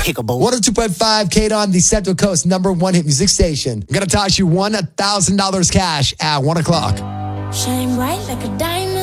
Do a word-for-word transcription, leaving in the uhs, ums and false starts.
Kickable. one oh two point five K on the Central Coast number one hit music station. I'm going to toss you one thousand dollars cash at one o'clock. Shine bright like a diamond.